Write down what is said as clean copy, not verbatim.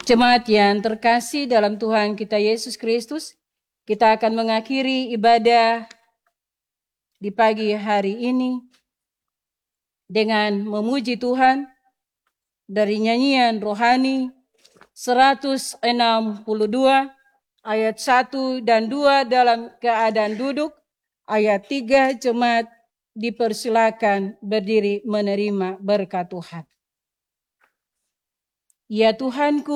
Jemaat yang terkasih dalam Tuhan kita Yesus Kristus, kita akan mengakhiri ibadah di pagi hari ini dengan memuji Tuhan dari nyanyian rohani 162 ayat 1 dan 2 dalam keadaan duduk. Ayat 3 jemaat dipersilakan berdiri menerima berkat Tuhan. Ya Tuhanku,